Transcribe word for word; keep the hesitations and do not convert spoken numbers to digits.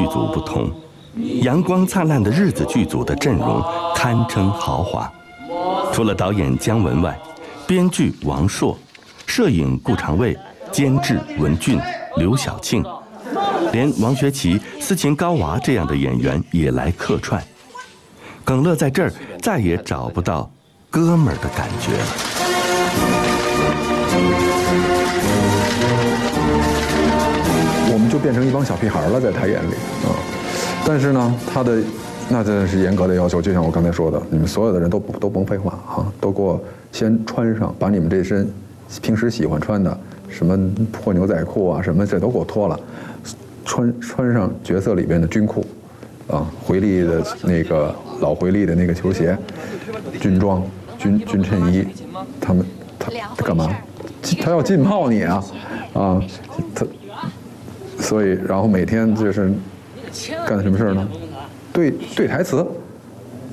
组不同，阳光灿烂的日子剧组的阵容堪称豪华。除了导演姜文外，编剧王朔、摄影顾长卫、监制文俊、刘晓庆，连王学圻、斯琴高娃这样的演员也来客串。耿乐在这儿再也找不到哥们儿的感觉了。 我们就变成一帮小屁孩了，在他眼里啊。但是呢，他的那真的是严格的要求，就像我刚才说的，你们所有的人都都甭废话啊，都给我先穿上，把你们这身平时喜欢穿的什么破牛仔裤啊，什么这都给我脱了，穿穿上角色里边的军裤，啊，回力的那个老回力的那个球鞋，军装、军军衬衣，他们他他干嘛？他要浸泡你啊，啊，他，所以然后每天就是干什么事儿呢？对对台词，